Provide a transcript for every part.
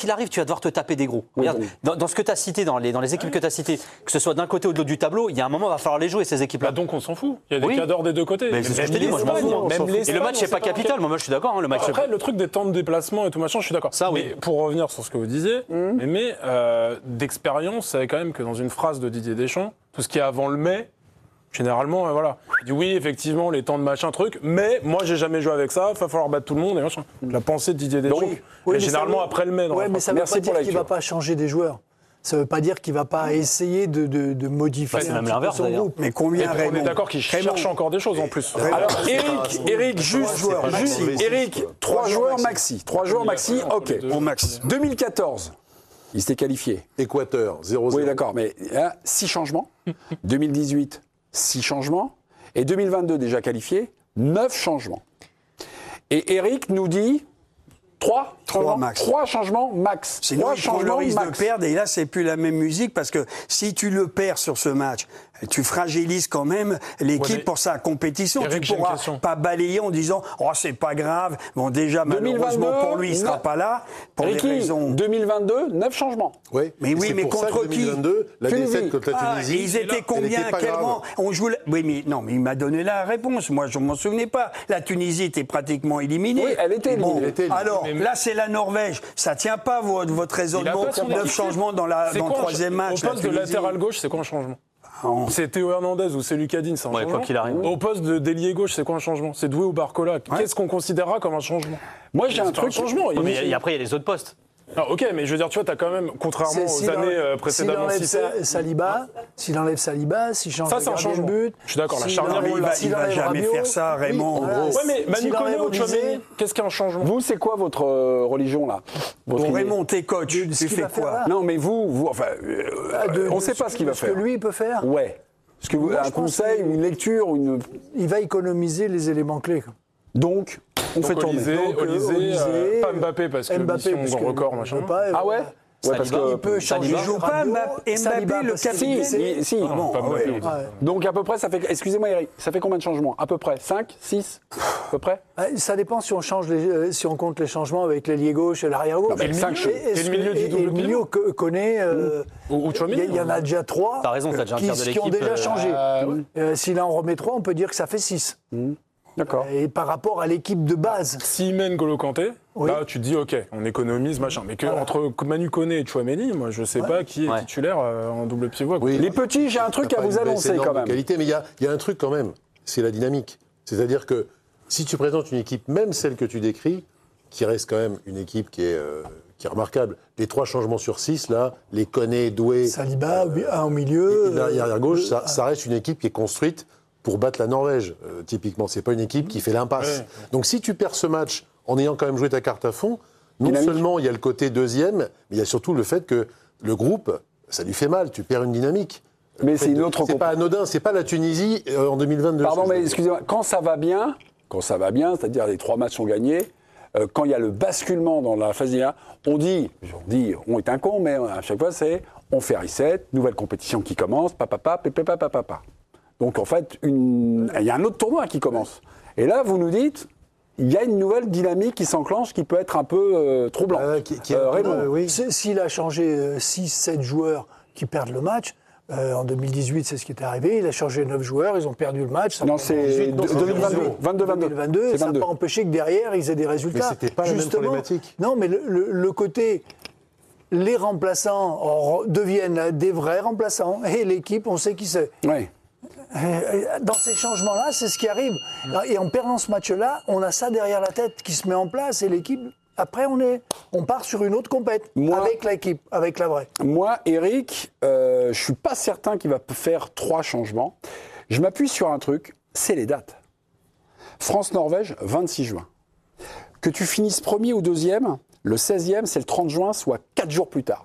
qu'il arrive, tu vas devoir te taper des gros. Regarde, dans ce que tu as cité, dans les équipes que tu as citées, que ce soit d'un côté ou de l'autre du tableau, il y a un moment, il va falloir les jouer, ces équipes-là. Bah donc on s'en fout. Il y a des cadors des deux côtés. Mais c'est ce que je te dis, moi je m'en fous. Et le match n'est pas capital, moi je suis d'accord. Le match. Après, le truc des temps de déplacement et tout machin, je suis d'accord. Ça, oui. Mais pour revenir sur ce que vous disiez, mais d'expérience, c'est quand même que dans une phrase de Didier Deschamps, tout ce qui est avant le mai, généralement, voilà. Il dit oui, effectivement, les temps de machin, truc, mais moi, j'ai jamais joué avec ça, il va falloir battre tout le monde et machin. La pensée de Didier Deschamps. Oui, mais généralement, après le mai. Oui, mais ça ne veut pas dire qu'il ne va pas changer des joueurs. Ça ne veut pas dire qu'il ne va pas essayer de modifier un petit peu son groupe. Mais combien on est d'accord qu'il cherche encore des choses en plus. Alors, Eric, Eric, 3 joueurs maxi. 3 joueurs maxi, ok. Au max. 2014, il s'était qualifié. Équateur, 0-0. Oui, d'accord, mais 6 changements. 2018, 6 changements. Et 2022, déjà qualifié, 9 changements. Et Eric nous dit 3 changements max. Sinon, il prend le risque de perdre. Et là, c'est plus la même musique parce que si tu le perds sur ce match, tu fragilises quand même l'équipe pour sa compétition. Eric, tu ne pourras pas balayer en disant « Oh, c'est pas grave ». Bon, déjà, malheureusement pour lui, il ne sera pas là. Pour des raisons... 2022, 9 changements. Oui, mais contre qui 2022, la défaite contre la Tunisie. Ils étaient combien? On joue. Oui, mais non, mais il m'a donné la réponse. Moi, je m'en souvenais pas. La Tunisie était pratiquement éliminée. Oui, elle était éliminée. Alors, là, c'est la Norvège. Ça tient pas votre raisonnement. 9 changements dans le troisième match. Au poste de latéral gauche, c'est quoi un changement? C'est Théo Hernandez ou c'est Lucadine, c'est un changement. Quoi qu'il arrive. Au poste de d'ailier gauche, c'est quoi un changement? C'est Doué ou Barcola? Qu'est-ce qu'on considérera comme un changement? Moi, j'ai un truc. Changement. Mais après, il y a les autres postes. Ah, ok, mais je veux dire, tu vois, t'as quand même, contrairement aux années précédemment citées... S'il enlève Saliba, s'il change de gardien de but... Je suis d'accord, la charnière... Il va jamais faire ça, Raymond. Ouais, mais Manu Koné ou Tchouaméni, qu'est-ce qu'un changement? Vous, c'est quoi votre religion, là? Bon, Raymond, t'es coach, tu fais quoi? Non, mais vous enfin... on ne sait pas ce qu'il va faire. Ce que lui, il peut faire? Ouais. Est-ce que un conseil, une lecture, une... Il va économiser les éléments clés. Donc, on fait tourner. Olysée, pas Mbappé parce que mission record, machin. Ah ouais? Ouais, parce que il peut changer. Il joue pas Mbappé, le capitaine. Si. Donc à peu près, ça fait. Excusez-moi, Eric, ça fait combien de changements? À peu près 5, 6 à peu près? Ça dépend si on change si on compte les changements avec l'ailier gauche et l'arrière gauche. Et le milieu du double pivot. Le milieu connaît. Il y en a déjà 3. T'as raison, t'as déjà un tiers de l'équipe qui ont déjà changé. S'il en remet 3, on peut dire que ça fait 6. D'accord. Et par rapport à l'équipe de base. S'il mène N'Golo Kanté, là tu te dis ok, on économise machin. Mais entre Manu Koné et Tchouaméni, moi je sais pas qui est titulaire en double pivot. Oui. Les petits, j'ai un truc à vous annoncer quand même. Qualité, mais il y a un truc quand même, c'est la dynamique. C'est-à-dire que si tu présentes une équipe, même celle que tu décris, qui reste quand même une équipe qui est remarquable. Les 3 changements sur 6, là, les Koné, Doué... Saliba, un au milieu... Et l'arrière gauche, ça reste une équipe qui est construite pour battre la Norvège, typiquement. C'est pas une équipe qui fait l'impasse. Ouais. Donc si tu perds ce match en ayant quand même joué ta carte à fond, non seulement il y a le côté deuxième, mais il y a surtout le fait que le groupe, ça lui fait mal, tu perds une dynamique. Mais c'est une autre... C'est pas anodin, c'est pas la Tunisie en 2022. Pardon, mais excusez-moi, quand ça va bien, c'est-à-dire les 3 matchs sont gagnés, quand il y a le basculement dans la phase 1, on est un con, mais à chaque fois c'est, on fait reset, nouvelle compétition qui commence, papa. Donc en fait, il y a un autre tournoi qui commence. Et là, vous nous dites, il y a une nouvelle dynamique qui s'enclenche qui peut être un peu troublante. Raymond, s'il a changé 6-7 joueurs qui perdent le match, en 2018, c'est ce qui est arrivé, il a changé 9 joueurs, ils ont perdu le match. Non, c'est 2022. Ça n'a pas empêché que derrière, ils aient des résultats. Mais c'était pas la même problématique. Non, mais le côté... Les remplaçants deviennent des vrais remplaçants. Et l'équipe, on sait qui c'est. Oui. Dans ces changements-là, c'est ce qui arrive. Et en perdant ce match-là, on a ça derrière la tête qui se met en place et l'équipe, après, on part sur une autre compète avec l'équipe, avec la vraie. Moi, Eric, je ne suis pas certain qu'il va faire 3 changements. Je m'appuie sur un truc, c'est les dates. France-Norvège, 26 juin. Que tu finisses premier ou deuxième, le 16e, c'est le 30 juin, soit 4 jours plus tard.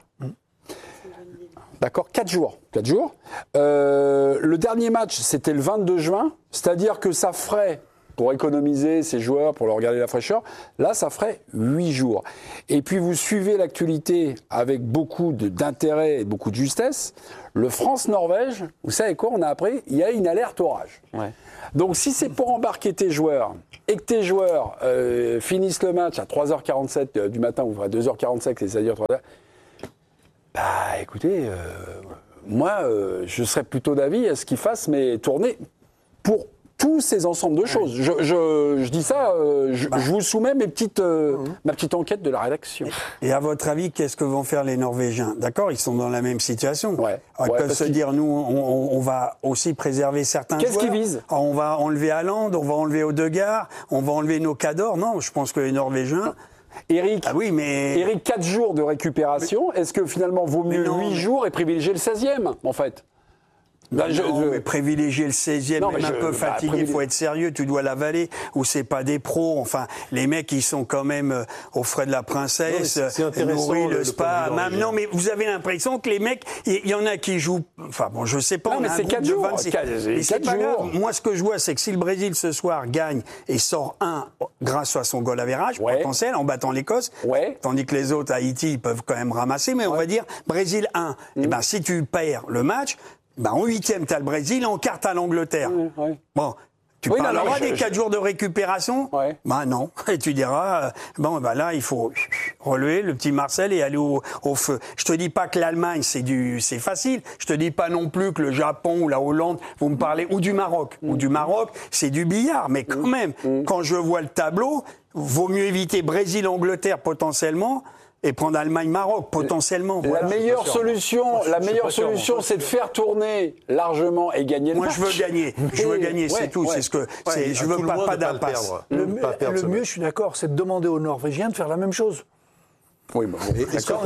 D'accord, 4 jours. Le dernier match, c'était le 22 juin, c'est-à-dire que ça ferait pour économiser ses joueurs, pour leur garder la fraîcheur. Là, ça ferait 8 jours. Et puis, vous suivez l'actualité avec beaucoup d'intérêt et beaucoup de justesse. Le France-Norvège, vous savez quoi, on a appris, il y a une alerte orage. Ouais. Donc, si c'est pour embarquer tes joueurs et que tes joueurs finissent le match à 3h47 du matin, ou à 2h45, c'est-à-dire 3h, bah, écoutez, moi, je serais plutôt d'avis à ce qu'ils fassent mes tournées pour tous ces ensembles de choses. Je dis ça, je vous soumets ma petite enquête de la rédaction. Et à votre avis, qu'est-ce que vont faire les Norvégiens? D'accord, ils sont dans la même situation. Ouais. Ils Ouais, peuvent parce se dire, nous, on va aussi préserver certains joueurs. Qu'est-ce qu'ils visent? On va enlever Haaland, on va enlever Odegaard, on va enlever nos cadors. Non, je pense que les Norvégiens... Eric, Ah oui, mais... Eric, 4 jours de récupération, est-ce que finalement vaut mieux non, 8 jours et privilégier le 16e, en fait? Là, mais privilégier le 16e, Non, même mais un peu fatigué, il faut être sérieux, tu dois l'avaler, ou c'est pas des pros, enfin, les mecs, ils sont quand même aux frais de la princesse, c'est intéressant, nourris, le le spa, point de vue non, mais vous avez l'impression que les mecs, il y en a qui jouent, enfin bon, je sais pas, Non, on mais a un c'est groupe 4 de jours, 26. 4 Mais c'est pas jours. grave. Moi, ce que je vois, c'est que si le Brésil ce soir gagne et sort 1 grâce à son goal average Ouais. potentiel, en battant l'Écosse, Ouais. tandis que les autres, Haïti, ils peuvent quand même ramasser, mais on va dire Brésil 1. Et ben, si tu perds le match, ben, en 8e, tu as le Brésil, en quart, tu as l'Angleterre. ouais. Bon, tu Oui, non, parleras non, des 4 jours de récupération? Ouais. Ben non. Et tu diras, bon, ben là, il faut relever le petit Marcel et aller au feu. Je te dis pas que l'Allemagne, c'est facile. Je te dis pas non plus que le Japon ou la Hollande, vous me parlez, ou du Maroc. Ou du Maroc, c'est du billard. Mais quand même, quand je vois le tableau, vaut mieux éviter Brésil-Angleterre potentiellement et prendre Allemagne-Maroc potentiellement. La Voilà. meilleure solution, c'est de faire tourner largement et gagner le Moi, match. je veux gagner. Je veux gagner, c'est tout. C'est ce que. c'est- je À veux tout le pas monde de le d'impasse. perdre. Le Pas perdre ce mieux, match. je suis d'accord, c'est de demander aux Norvégiens de faire la même chose. Oui, bon, Est-ce que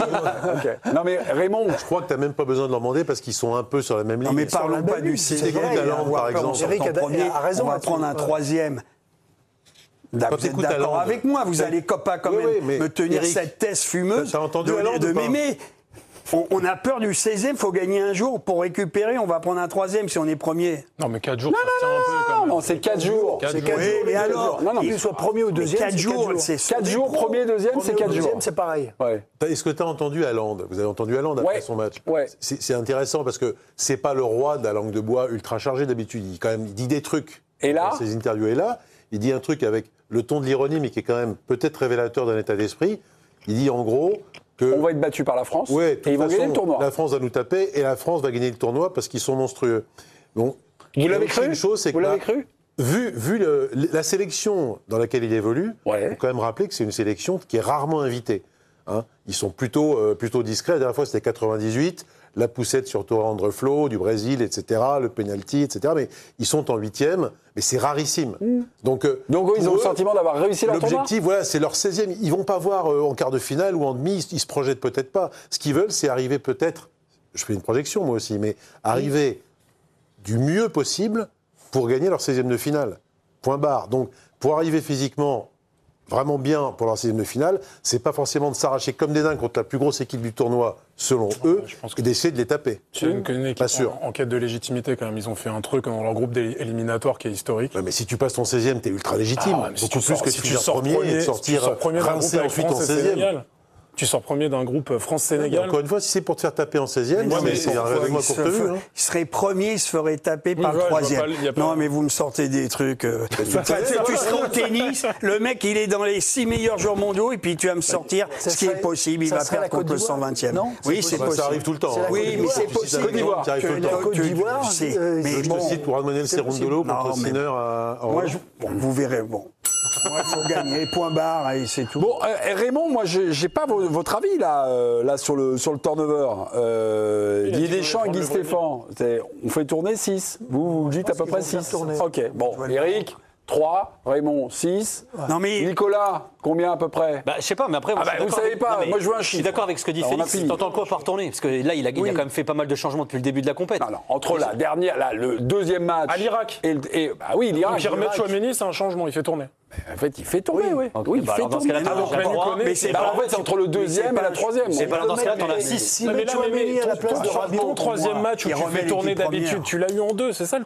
ok. Non mais Raymond, je crois que tu n'as même pas besoin de leur demander parce qu'ils sont un peu sur la même ligne. Non, mais Sur parlons la pas même du ligne, 16e. c'est vrai, Haaland, par exemple. Eric a raison on va là-dessus. prendre un 3e. Vous êtes t'écoutes d'accord Haaland, avec moi, vous allez pas quand Oui, même oui, mais me tenir Eric, cette thèse fumeuse t'as entendu Haaland de ou pas m'aimer. On a peur du 16e, il faut gagner un jour pour récupérer, on va prendre un 3e si on est premier. Non, mais 4 jours, ça se tient un peu quand même. non, c'est 4 jours. Quatre C'est jours. 4 Oui, jours. mais les deux alors, jours. non, Qu'il mais- soit premier ou deuxième, 4 c'est jours, c'est 4 jours, premier, deuxième, c'est 4 jours. Deuxième, c'est pareil. Ouais. Est-ce que tu as entendu Haaland? Vous avez entendu Haaland après Ouais. son match? Ouais. C'est intéressant parce que c'est pas le roi de la langue de bois ultra chargé d'habitude. Il dit des trucs. Et là dans ses interviews. Et là, il dit un truc avec le ton de l'ironie, mais qui est quand même peut-être révélateur d'un état d'esprit. Il dit en gros que On va être battu par la France ouais, de et toute ils vont façon, gagner le tournoi. la France va nous taper et la France va gagner le tournoi parce qu'ils sont monstrueux. Donc, Vous l'avez il y a aussi cru une chose, c'est Vous que l'avez là, cru Vu la sélection dans laquelle il évolue, Ouais. il faut quand même rappeler que c'est une sélection qui est rarement invitée. Hein. Ils sont plutôt discrets. La dernière fois, c'était 98, la poussette sur Torrandre Flo, du Brésil, etc., le penalty, etc. Mais ils sont en 8e, mais c'est rarissime. Donc eux, ils ont pour le eux, sentiment d'avoir réussi leur tournoi. l'objectif, voilà, c'est leur 16e. Ils vont pas voir en quart de finale ou en demi, ils se projettent peut-être pas. Ce qu'ils veulent, c'est arriver peut-être, je fais une projection moi aussi, mais arriver du mieux possible pour gagner leur 16e de finale. Point barre. Donc, pour arriver physiquement vraiment bien pour leur 16e de finale, c'est pas forcément de s'arracher comme des dingues contre la plus grosse équipe du tournoi, selon eux, je pense et d'essayer de les taper. C'est une équipe Pas sûr. en quête de légitimité quand même. Ils ont fait un truc dans leur groupe éliminatoire qui est historique. Ouais, mais si tu passes ton 16e, t'es ultra légitime. Ah, mais si Beaucoup tu plus sors- que si de tu finir sors premier et de si tu sortir sors premier d'un groupe rincé avec ensuite en France et 16e. Sénégal. Tu sors premier d'un groupe France-Sénégal. Encore une fois, si c'est pour te faire taper en 16e, Non, mais c'est un règlement il courte vue. Hein. il serait premier, il se ferait taper par ouais, le je vois 3e. pas, il y a pas- Non, mais vous me sortez des trucs. Tu serais au tennis, le mec, il est dans les 6 meilleurs joueurs mondiaux, et puis tu vas me sortir Ça ce qui est serait- possible, il ça va serait perdre la Côte contre le d'Ivoire. 120e. Non, Oui, c'est c'est Bah, possible. ça arrive tout le temps. C'est la hein. Côte Oui, mais d'Ivoire. c'est Si ça possible. arrive tout le temps, ça arrive Que tout le la temps. Côte d'Ivoire, Je sais, mais Je bon, te cite pour Manuel c'est Cerundolo possible. contre Non, mais- Sinner à moi, Roland. bon, vous verrez. Bon, moi, il faut gagner, point barre, et c'est tout. Bon, Raymond, moi, j'ai pas votre avis là sur le turnover. Il a Didier dit Deschamps et qu'on Guy allait prendre Stéphane, on fait tourner 6. Vous dites à peu qu'ils près vont faire 6. tourner. Ok, bon, Eric, 3, Raymond, 6. Non, mais Nicolas, combien à peu près? Bah, je sais pas, mais après. Ah moi, je suis bah, vous d'accord savez avec- pas, non, mais moi, je veux un Je suis chiffre. d'accord avec ce que dit Alors, on a Félix. fini. T'entends quoi par tourner? Parce que là, il a quand même fait pas mal de changements depuis le début de la compète. Alors, entre la dernière, le deuxième match. À l'Irak. Bah oui, l'Irak. Donc ils remettent Chouameni, c'est un changement, il fait tourner. En fait, il fait tourner, oui. Ok, Oui, il bah fait alors, dans ce tourner. cas-là, Ah, donc, j'avais là, le droit. mais c'est Bah, en fait, c'est entre le deuxième et la troisième. C'est pas dans ce cas-là, t'en as 6. S'il met Chouameni à la place de Rabiot, Ton troisième match où il tu remet fais tourner l'équipe d'habitude, première. tu l'as eu en 2, c'est ça le truc.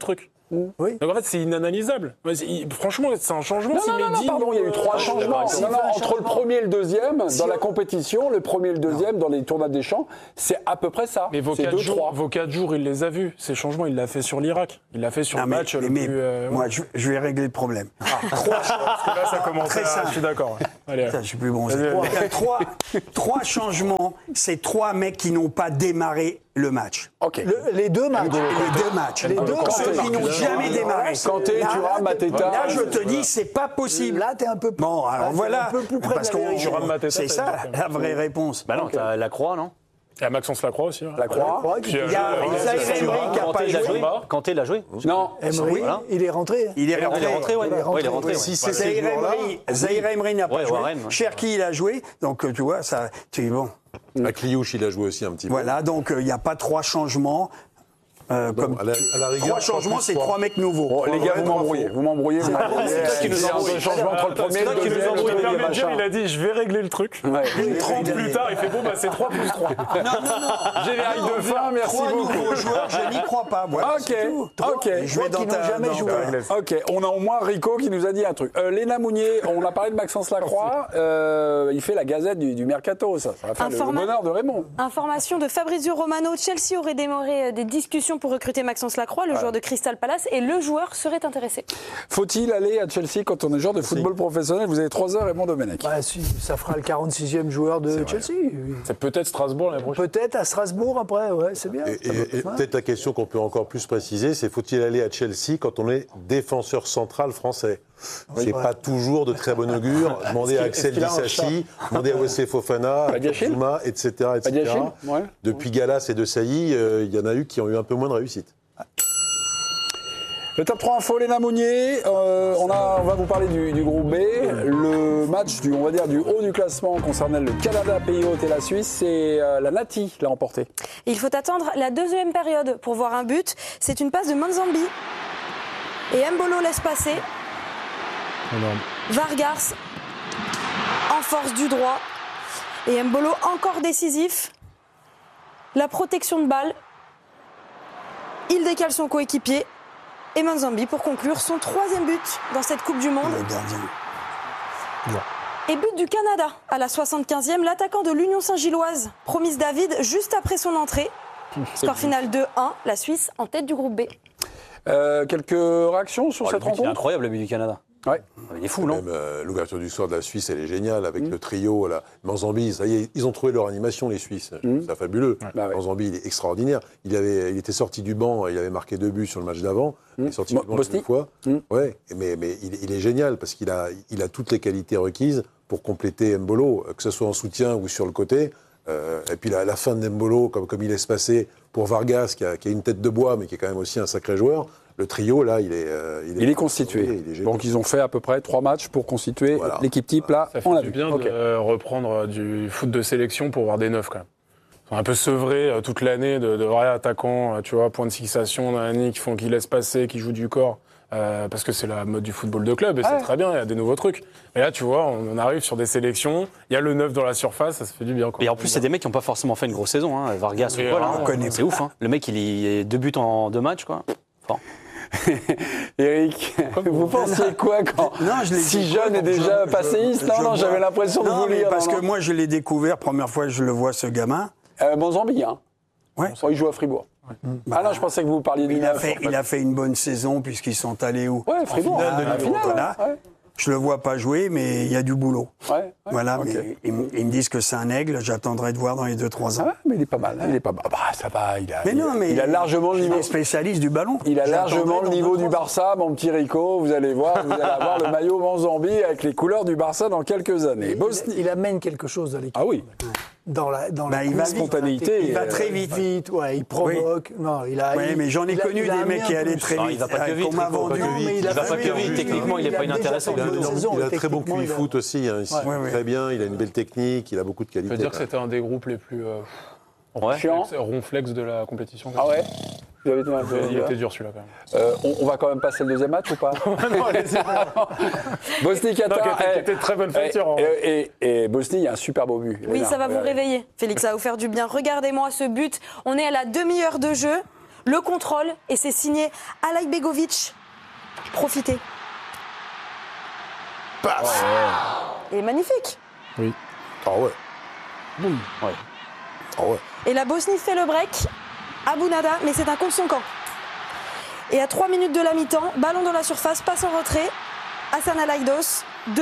Oui. Donc en fait, c'est inanalysable. Franchement, c'est un changement. Non, pardon, il y a eu 3 changements. Entre le premier et le deuxième, dans la compétition, le premier et le deuxième, dans les tournois des champs, c'est à peu près ça. Mais vos 4 jours, il les a vus. Ces changements, il l'a fait sur l'Irak. Il l'a fait sur le match le plus... Moi, je vais régler le problème. 3 Parce que là, ça commence Très à... simple. Je suis d'accord. Allez. Je suis plus bon. C'est 3 changements. C'est 3 mecs qui n'ont pas démarré le match. Ok. Les 2 matchs. Les 2 matchs. Les deux ceux qui n'ont jamais démarré. Kanté, Thuram, Mateta. Là, je te dis, c'est pas possible. Là, t'es un peu plus. Bon, alors t'es voilà. un peu plus près Parce de la qu'on, vérité. Thuram, Mateta, c'est ça ça veut dire la vraie réponse. Bah non, t'as la Croix, non? Il y a Maxence Lacroix aussi. Ouais. Lacroix. Ouais, Puis, Il y a Zaïre Emery qui n'a pas Kanté, il a joué. joué. Kanté, il a joué. Non. Emery, Voilà. il est rentré. Il est Il est rentré, ouais. Ouais, il est rentré, ouais. Si c'est ces joueurs-là, Zaïre Emery n'a pas Ouais, joué. Warren, ouais. Cherki, il a joué. Donc, tu vois, ça. Bon. Akliouche, il a joué aussi un petit peu. Voilà, donc il n'y a pas 3 changements. Comme à la rigueur, 3 changements, c'est 3 mecs nouveaux. Bon, les gars, vous m'embrouillez. C'est toi qui nous embrouille. Un changement entre le premier et le qui nous deuxième. embrouille. Le père des Médier, machins. il a dit, je vais régler le truc. Ouais. Une 30 plus tard, il fait, bon, bah, c'est 3 plus 3. Générique de fin, merci 3 beaucoup. nouveaux joueurs, je n'y crois pas. Voilà, Ok, c'est tout. ok. Je vais dans qui n'ont jamais joué. Ok, on a au moins Rico qui nous a dit un truc. Léna Mounier, on a parlé de Maxence Lacroix, il fait la gazette du Mercato, ça va faire le bonheur de Raymond. Information de Fabrizio Romano. Chelsea aurait démarré des discussions pour recruter Maxence Lacroix, le joueur de Crystal Palace, et le joueur serait intéressé. Faut-il aller à Chelsea quand on est joueur de football professionnel? Vous avez 3 heures, Raymond Domenech. Bah, si, ça fera le 46e joueur de Chelsea. C'est peut-être Strasbourg l'année prochaine. Peut-être à Strasbourg après, ouais, c'est bien. Et peut-être la question qu'on peut encore plus préciser, c'est faut-il aller à Chelsea quand on est défenseur central français? C'est pas toujours de très bon augure. Demandez à Axel Disasi, demandez à Wesley Fofana, à Badiachil, Zuma, etc. Badiachil, ouais. Depuis Gallas et De Sailly, il y en a eu qui ont eu un peu moins de réussite. Le top 3 info, Léna Mounier. On va vous parler du groupe B. Le match du haut du classement concernait le Canada, pays hôte et la Suisse. C'est la Nati l'a emporté. Il faut attendre la 2e période pour voir un but. C'est une passe de Manzambi. Et Mbolo laisse passer. Vargas en force du droit. Et Mbolo encore décisif. La protection de balle. Il décale son coéquipier. Et Manzambi pour conclure son 3e but dans cette Coupe du Monde. Le gardien. Et but du Canada à la 75e, l'attaquant de l'Union Saint-Gilloise, Promise David, juste après son entrée. Score final 2-1, la Suisse en tête du groupe B. Quelques réactions sur cette Il est rencontre? incroyable, le but du Canada. Ouais. Il est fou, non? Même l'ouverture du soir de la Suisse, elle est géniale avec le trio. Là. Manzambi, ça y est, ils ont trouvé leur animation, les Suisses. C'est fabuleux. Bah ouais. Manzambi, il est extraordinaire. Il était sorti du banc, il avait marqué 2 buts sur le match d'avant. Il est sorti du banc Bosnie. une fois. Ouais, mais il est génial parce qu'il a toutes les qualités requises pour compléter Mbolo, que ce soit en soutien ou sur le côté. Et puis la fin de Mbolo, comme il laisse passer pour Vargas, qui a une tête de bois, mais qui est quand même aussi un sacré joueur. Le trio, là, il est constitué. Il est génial. Donc ils ont fait à peu près 3 matchs pour constituer Voilà. l'équipe type. Là, Ça on fait l'a du vu. bien Ok. de reprendre du foot de sélection pour voir des neufs, quand même. Ils sont un peu sevrés toute l'année de vrais attaquants, tu vois, point de fixation, qui laissent passer, qui jouent du corps. Parce que c'est la mode du football de club et c'est très bien, il y a des nouveaux trucs. Et là, tu vois, on arrive sur des sélections, il y a le neuf dans la surface, ça se fait du bien. Quoi. Et en plus, c'est des mecs qui n'ont pas forcément fait une grosse saison. Hein. Vargas ou Paul, hein. C'est ouf. Hein. Le mec, il est 2 buts en 2 matchs, quoi. Bon. Eric, vous pensiez quoi quand si jeune et déjà passéiste? Non, j'avais l'impression de vous mais lire. parce que moi, je l'ai découvert, première fois que je le vois, ce gamin. Manzambi, hein. Ouais. Il joue à Fribourg. Ah non, je pensais que vous parliez du neuf. Il a fait une bonne saison puisqu'ils sont allés où? Ouais, Fribourg. La finale. Voilà. Ouais. Je le vois pas jouer, mais il y a du boulot. Ouais, Voilà, ok. mais ils me disent que c'est un aigle. J'attendrai de voir dans les 2-3 ans. Ah, mais il est pas mal. Il est pas mal. Bah, ça va. Il a largement le il niveau. est spécialiste du ballon. Il a J'attendrai largement le dans niveau 2-3 du ans. Barça, mon petit Rico. Vous allez voir, vous allez avoir le maillot Manzambi avec les couleurs du Barça dans quelques années. Il amène quelque chose à l'équipe. Ah oui. Dans la il va vite. spontanéité. Il va très vite. Ouais, il provoque. Non, il a. Oui, mais j'en ai connu des mecs qui allaient très Non, vite. il va pas que vite, qu'on m'a Rico, vendu. pas que vite. mais Il va pas que vite. Techniquement, il n'est pas inintéressant. Il a très bon QI foot aussi. Hein, très bien, il a une belle technique, il a beaucoup de Je qualités. peux dire que c'était un des groupes les plus Chiant. ronflex de la compétition. Ah ouais. Vous avez Il était dur celui-là quand même. on va quand même passer le deuxième match ou pas? Non, allez-y. Bosnie-Qatar. Qui était de très bonne facture. Et Bosnie, il y a un super beau but. Oui, ça va vous réveiller. Félix, ça va vous faire du bien. Regardez-moi ce but. On est à la demi-heure de jeu. Le contrôle, et c'est signé Alajbegovic. Profitez. Et magnifique. Oui. Ah ouais. Boum. Ouais. Ah ouais. Et la Bosnie fait le break. Abounada, mais c'est un contre son camp. Et à 3 minutes de la mi-temps, ballon dans la surface, passe en retrait. Hassan Alaidos, 2-1.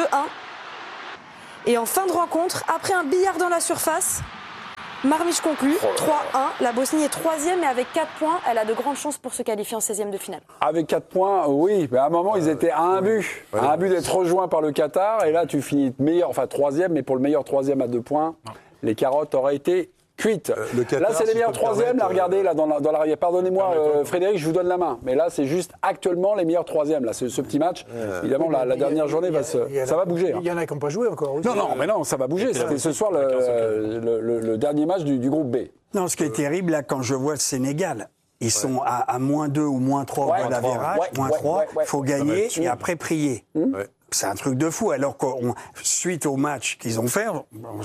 Et en fin de rencontre, après un billard dans la surface, Marmich conclut, 3-1. La Bosnie est 3e et avec 4 points, elle a de grandes chances pour se qualifier en 16e de finale. Avec 4 points, oui. Mais à un moment, ils étaient à un but. À un but d'être rejoints par le Qatar. Et là, tu finis meilleur, enfin 3e, mais pour le meilleur 3e à 2 points, les carottes auraient été cuites. Le Qatar, là, c'est les meilleurs 3e. Là, regardez, là, dans l'arrière. Pardonnez-moi, Frédéric, je vous donne la main. Mais là, c'est juste actuellement les meilleurs 3e. Là, ce petit match, évidemment, la dernière journée, ça va bouger. Il y en a qui n'ont pas joué encore aussi. Non, mais non, ça va bouger. C'était ce soir le dernier match du groupe B. Non, ce qui est terrible, là, quand je vois le Sénégal, ils sont à -2 ou -3 au bas d'avérage, -3, il faut gagner et après prier. C'est un truc de fou. Alors que suite au match qu'ils ont fait,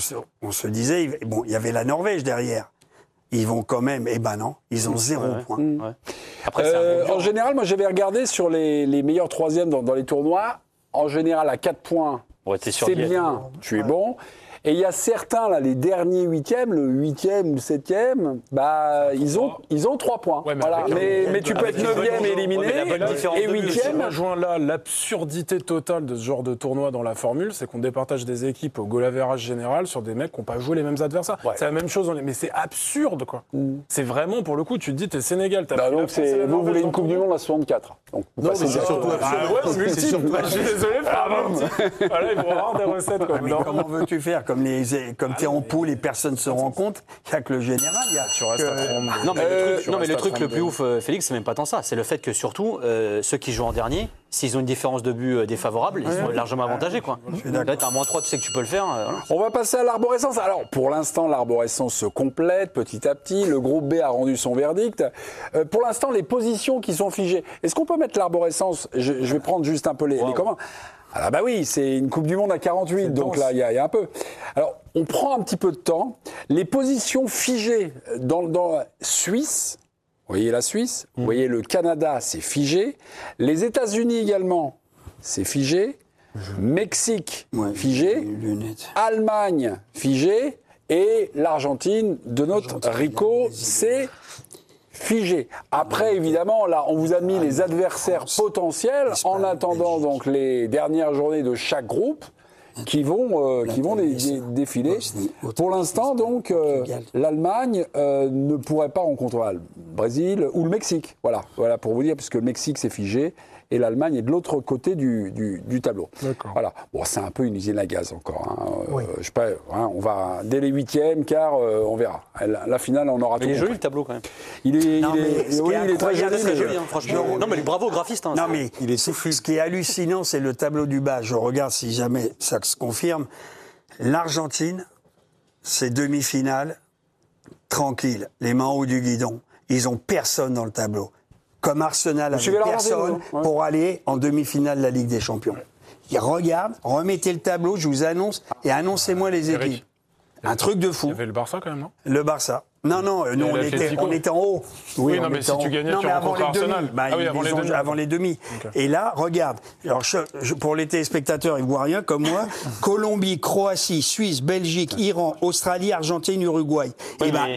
on se disait, bon, il y avait la Norvège derrière. Ils vont quand même, eh ben non, ils ont 0 point. Ouais. Après, en général, moi j'avais regardé sur les meilleurs 3e dans les tournois. En général, à 4 points, c'est bien, tu es bon. Et il y a certains, là, les derniers 8e, le 8e ou le 7e, bah, ils ont 3 points. Ouais, mais voilà. Mais tu peux être 9e et éliminé, et 8e. Je rejoins là l'absurdité totale de ce genre de tournoi dans la formule, c'est qu'on départage des équipes au goal average général sur des mecs qui n'ont pas joué les mêmes adversaires. C'est la même chose, mais c'est absurde, quoi. C'est vraiment, pour le coup, tu te dis, t'es Sénégal, t'as pris la France et la vous Norvège voulez dans une Coupe ton du groupe. Monde à 64. Donc, Non, mais c'est surtout absurde. Multiple. Je suis désolé, voilà, ils vont avoir des recettes, quoi. Mais comment veux-tu faire? Comme tu es en poule et personne ne se rend compte, il n'y a que le général. Tu restes à 32. Non, mais le truc le plus 32. ouf, Félix, c'est même pas tant ça. C'est le fait que surtout, ceux qui jouent en dernier, s'ils ont une différence de but défavorable, ils sont largement avantagés. Quoi. Là, t'as un -3, tu sais que tu peux le faire. Voilà. On va passer à l'arborescence. Alors, pour l'instant, l'arborescence se complète petit à petit. Le groupe B a rendu son verdict. Pour l'instant, les positions qui sont figées. Est-ce qu'on peut mettre l'arborescence? Je vais prendre juste un peu les communs. Ah bah oui, c'est une Coupe du Monde à 48, donc là, il y a un peu. Alors, on prend un petit peu de temps. Les positions figées dans la Suisse, vous voyez la Suisse, vous voyez le Canada, c'est figé. Les États-Unis également, c'est figé. Mexique, figé. Allemagne, figé. Et l'Argentine de notre Rico, c'est figé. Après, évidemment, là, on vous a mis les adversaires potentiels en attendant donc les dernières journées de chaque groupe qui vont défiler. Pour l'instant, donc, l'Allemagne ne pourrait pas rencontrer le Brésil ou le Mexique. Voilà pour vous dire, puisque le Mexique, c'est figé. Et l'Allemagne est de l'autre côté du tableau. D'accord. Voilà. Bon, c'est un peu une usine à gaz encore. Je sais pas, on va dès les 8e, car on verra. La finale, on aura tout. Il est joli le tableau quand même. Il est très joli. Très joli, franchement. Non, mais bravo aux graphistes. Non, mais il est soufflu. Ce qui est hallucinant, c'est le tableau du bas. Je regarde si jamais ça se confirme. L'Argentine, c'est demi-finale, tranquille, les mains en haut du guidon. Ils ont personne dans le tableau. Comme Arsenal avait personne pour aller en demi-finale de la Ligue des Champions. Et regarde, remettez le tableau, je vous annonce, et annoncez-moi les équipes. Un truc de fou. Il y avait le Barça quand même, non? Le Barça. Non, nous on était en haut. Oui, non, mais si tu gagnais, tu rencontrais Arsenal. Avant les demi. Okay. Et là, regarde. Alors, pour les téléspectateurs, ils ne voient rien comme moi. Colombie, Croatie, Suisse, Belgique, Iran, Australie, Argentine, Uruguay. Et ben,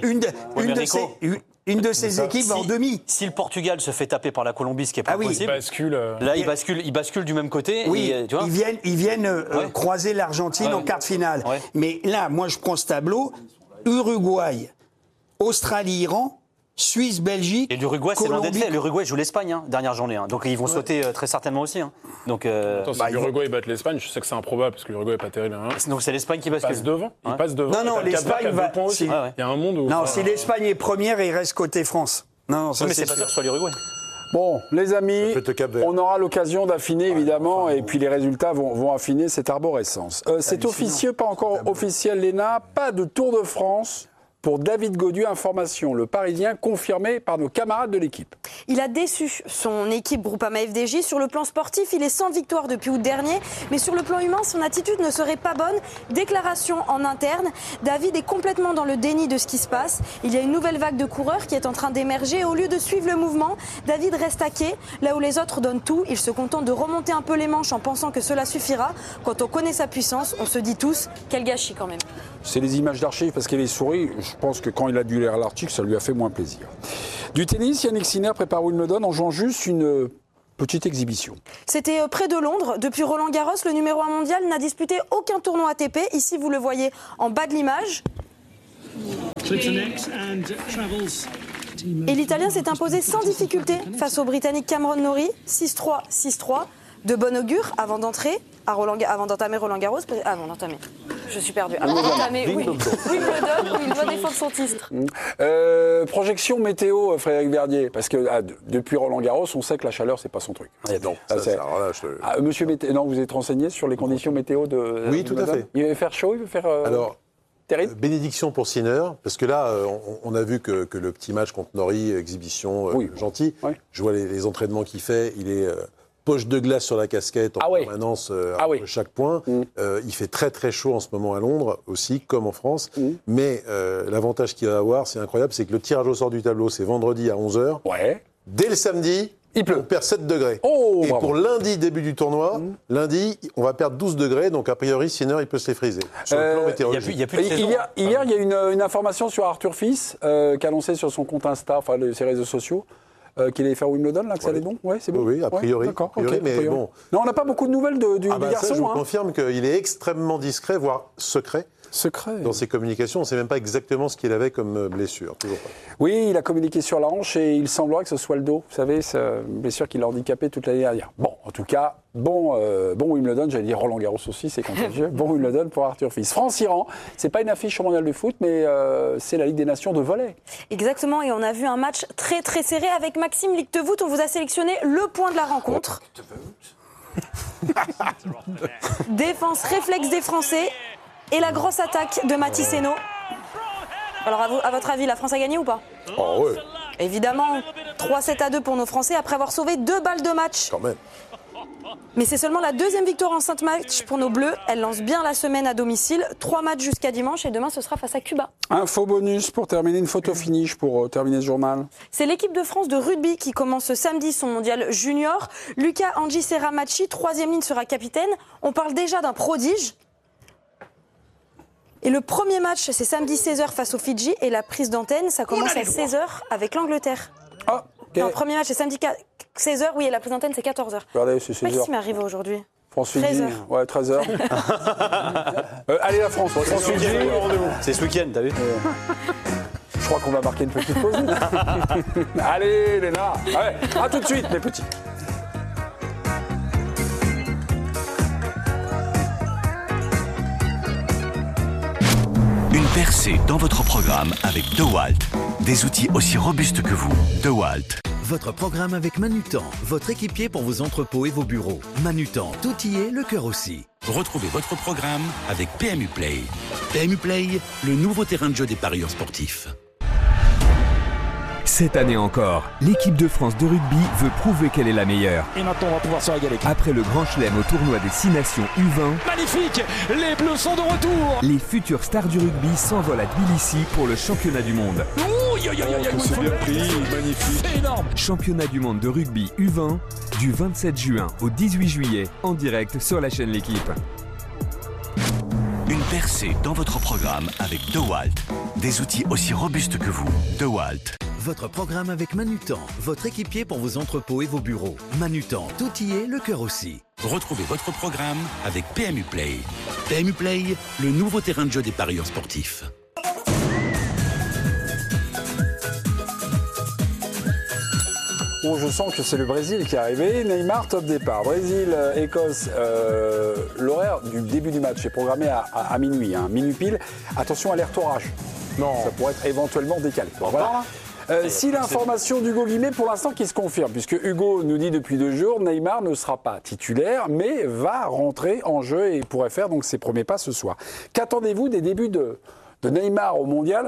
une de ces équipes va en demi. Si le Portugal se fait taper par la Colombie, ce qui est pas possible, là, il bascule du même côté. Oui, et, tu vois, ils viennent croiser l'Argentine en quart de finale. Ouais. Mais là, moi, je prends ce tableau. Uruguay, Australie, Iran, Suisse, Belgique. Et l'Uruguay, c'est loin d'être fait. L'Uruguay joue l'Espagne, dernière journée. Donc ils vont sauter très certainement aussi. Donc, si l'Uruguay batte l'Espagne, je sais que c'est improbable parce que l'Uruguay n'est pas terrible. Donc c'est l'Espagne qui bascule. Il passe devant. Non, l'Espagne va. Il y a un monde où. Non, si l'Espagne est première, il reste côté France. Non, ça mais c'est pas sûr que ce soit l'Uruguay. Bon, les amis, on aura l'occasion d'affiner évidemment, et puis les résultats vont affiner cette arborescence. C'est officieux, pas encore officiel, Léna, pas de Tour de France pour David Gaudu. Information, le Parisien confirmé par nos camarades de l'équipe. Il a déçu son équipe Groupama FDJ. Sur le plan sportif, il est sans victoire depuis août dernier. Mais sur le plan humain, son attitude ne serait pas bonne. Déclaration en interne. David est complètement dans le déni de ce qui se passe. Il y a une nouvelle vague de coureurs qui est en train d'émerger. Et au lieu de suivre le mouvement, David reste à quai. Là où les autres donnent tout, il se contente de remonter un peu les manches en pensant que cela suffira. Quand on connaît sa puissance, on se dit tous, quel gâchis quand même. C'est les images d'archives parce qu'il est souris. Je pense que quand il a dû lire l'article, ça lui a fait moins plaisir. Du tennis, Yannick Sinner prépare Wimbledon en jouant juste une petite exhibition. C'était près de Londres. Depuis Roland Garros, le numéro 1 mondial n'a disputé aucun tournoi ATP. Ici, vous le voyez en bas de l'image. Et l'Italien s'est imposé sans difficulté face au Britannique Cameron Norrie, 6-3, 6-3. De bon augure avant d'entamer Roland Garros. Avant d'entamer. Je suis perdue. Avant d'entamer Wimbledon, où il doit défendre son titre. Projection météo, Frédéric Verdier, parce que depuis Roland Garros, on sait que la chaleur, c'est pas son truc. Non, Monsieur non, vous êtes renseigné sur les conditions météo de Oui, tout à fait. Il va faire chaud, il va faire Alors, terrible. Bénédiction pour Sinner, parce que là, on a vu que le petit match contre Norrie, exhibition gentil. Oui. Je vois les entraînements qu'il fait. Il est poche de glace sur la casquette en permanence entre chaque point. Il fait très très chaud en ce moment à Londres aussi, comme en France. Mais l'avantage qu'il va avoir, c'est incroyable, c'est que le tirage au sort du tableau, c'est vendredi à 11h. Ouais. Dès le samedi, il pleut. On perd 7 degrés. Et bravo. Pour lundi, début du tournoi, lundi, on va perdre 12 degrés. Donc a priori, Sinner, il peut se les friser. Sur le plan météorologique. Hier, il y a une information sur Arthur Fils qui a annoncé sur son compte Insta, enfin ses réseaux sociaux, qu'il allait faire Wimbledon, là, que ça allait bon. Ouais, c'est bon. Oui, a priori. D'accord, mais bon. Non, on n'a pas beaucoup de nouvelles du garçon. Ça, je vous confirme qu'il est extrêmement discret, voire secret. Dans ses communications, on ne sait même pas exactement ce qu'il avait comme blessure. Toujours pas. Oui, il a communiqué sur la hanche et il semblerait que ce soit le dos. Vous savez, c'est une blessure qui l'a handicapé toute l'année dernière. Bon, en tout cas, bon Wimbledon, j'allais dire Roland Garros aussi, c'est contagieux. Bon Wimbledon pour Arthur Fils. France-Iran, c'est pas une affiche au mondial de foot, mais c'est la Ligue des Nations de volley. Exactement, et on a vu un match très très serré avec Maxime Lictevoet. On vous a sélectionné le point de la rencontre. Défense réflexe des Français. Et la grosse attaque de Mathis Henault. Alors, à votre avis, la France a gagné ou pas? Oh ouais. Évidemment, 3-7-2 pour nos Français après avoir sauvé 2 balles de match. Quand même. Mais c'est seulement la deuxième victoire en 5 matchs pour nos Bleus. Elle lance bien la semaine à domicile. 3 matchs jusqu'à dimanche et demain, ce sera face à Cuba. Info bonus pour terminer, une photo finish pour terminer ce journal. C'est l'équipe de France de rugby qui commence ce samedi son mondial junior. Lucas Angisera-Machi, 3e ligne, sera capitaine. On parle déjà d'un prodige. Et le premier match, c'est samedi 16h face aux Fidji. Et la prise d'antenne, ça commence à 16h avec l'Angleterre. Ah, okay. Non, le premier match, c'est samedi 16h, oui, et la prise d'antenne, c'est 14h. Regardez, c'est 16h. Qu'est-ce qui m'arrive aujourd'hui? France-Fidji, ouais, 13h. Allez, la France. France-Fidji, c'est ce week-end, t'as vu? Je crois qu'on va marquer une petite pause. Allez, Léna. Ouais, à tout de suite, mes petits. Une percée dans votre programme avec DeWalt. Des outils aussi robustes que vous. DeWalt. Votre programme avec Manutan, votre équipier pour vos entrepôts et vos bureaux. Manutan, tout y est, le cœur aussi. Retrouvez votre programme avec PMU Play. PMU Play, le nouveau terrain de jeu des parieurs sportifs. Cette année encore, l'équipe de France de rugby veut prouver qu'elle est la meilleure. Et maintenant, on va pouvoir se régaler. Après le Grand Chelem au tournoi des 6 nations U20, magnifique, les Bleus sont de retour. Les futures stars du rugby s'envolent à Tbilissi pour le championnat du monde. C'est bien pris, magnifique. C'est énorme. Championnat du monde de rugby U20 du 27 juin au 18 juillet en direct sur la chaîne L'Équipe. Une percée dans votre programme avec DeWalt. Des outils aussi robustes que vous. DeWalt. Votre programme avec Manutan, votre équipier pour vos entrepôts et vos bureaux. Manutan, tout y est, le cœur aussi. Retrouvez votre programme avec PMU Play. PMU Play, le nouveau terrain de jeu des parieurs sportifs. Bon, je sens que c'est le Brésil qui est arrivé. Neymar, top départ. Brésil, Écosse. L'horaire du début du match est programmé à minuit, minuit pile. Attention, alerte orage. Non. Ça pourrait être éventuellement décalé. Voilà. Si l'information d'Hugo Guimet, pour l'instant, qui se confirme, puisque Hugo nous dit depuis 2 jours, Neymar ne sera pas titulaire, mais va rentrer en jeu et pourrait faire donc ses premiers pas ce soir. Qu'attendez-vous des débuts de Neymar au Mondial?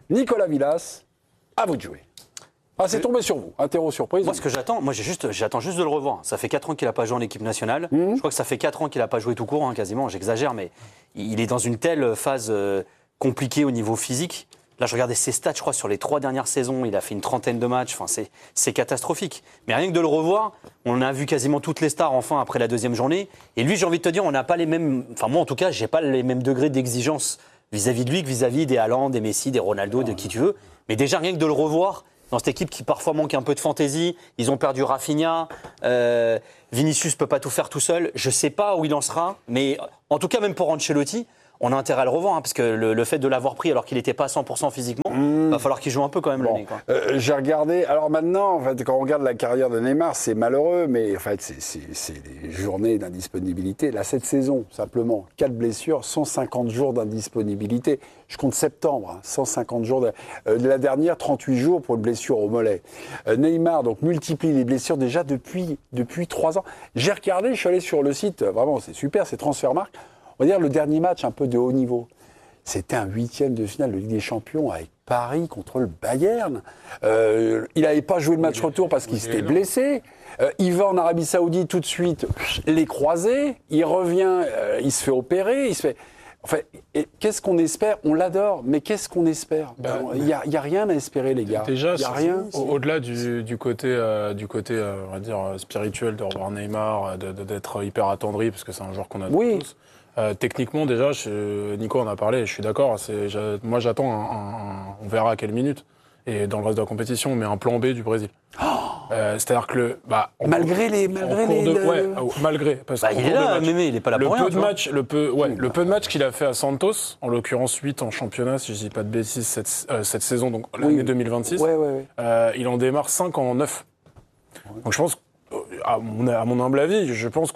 Nicolas Villas, à vous de jouer. Ah, c'est tombé sur vous, interro surprise. Moi, ce que j'attends, j'attends juste de le revoir. Ça fait 4 ans qu'il n'a pas joué en équipe nationale. Je crois que ça fait 4 ans qu'il n'a pas joué tout court, quasiment, j'exagère, mais il est dans une telle phase compliquée au niveau physique. Là, je regardais ses stats, je crois, sur les 3 dernières saisons, il a fait une 30aine de matchs, enfin, c'est catastrophique. Mais rien que de le revoir, on a vu quasiment toutes les stars, enfin, après la 2e journée. Et lui, j'ai envie de te dire, on n'a pas les mêmes... Enfin, moi, en tout cas, j'ai pas les mêmes degrés d'exigence vis-à-vis de lui que vis-à-vis des Haaland, des Messi, des Ronaldo, de qui tu veux. Mais déjà, rien que de le revoir... Dans cette équipe qui parfois manque un peu de fantaisie, ils ont perdu Rafinha, Vinicius peut pas tout faire tout seul. Je sais pas où il en sera, mais en tout cas même pour Ancelotti, on a intérêt à le revoir, parce que le fait de l'avoir pris alors qu'il n'était pas à 100% physiquement, va falloir qu'il joue un peu quand même le nez. J'ai regardé. Alors maintenant, en fait, quand on regarde la carrière de Neymar, c'est malheureux, mais en fait, c'est des journées d'indisponibilité. Là, cette saison, simplement, 4 blessures, 150 jours d'indisponibilité. Je compte septembre, 150 jours. De la dernière, 38 jours pour une blessure au mollet. Neymar, donc, multiplie les blessures déjà depuis 3 ans. J'ai regardé, je suis allé sur le site, vraiment, c'est super, c'est Transfermarkt. On va dire le dernier match un peu de haut niveau. C'était un 8e de finale de Ligue des Champions avec Paris contre le Bayern. Il n'avait pas joué le match retour parce qu'il s'était blessé. Il va en Arabie Saoudite tout de suite, les croisés. Il revient, il se fait opérer. Il se fait... Enfin, qu'est-ce qu'on espère? On l'adore, mais qu'est-ce qu'on espère? Il n'y a rien à espérer, les gars. Déjà, il y a rien. Au-delà du côté, on va dire, spirituel de revoir Neymar, d'être hyper attendri, parce que c'est un joueur qu'on a tous. Techniquement, déjà, Nico en a parlé, je suis d'accord. Moi, j'attends on verra à quelle minute. Et dans le reste de la compétition, on met un plan B du Brésil. C'est-à-dire que malgré parce il est là, Mémé, il est pas là pour rien. Le peu de matchs qu'il a fait à Santos, en l'occurrence 8 en championnat, si je dis pas de bêtises, cette saison, donc l'année 2026, il en démarre 5 en 9. Donc je pense, à mon humble avis, je pense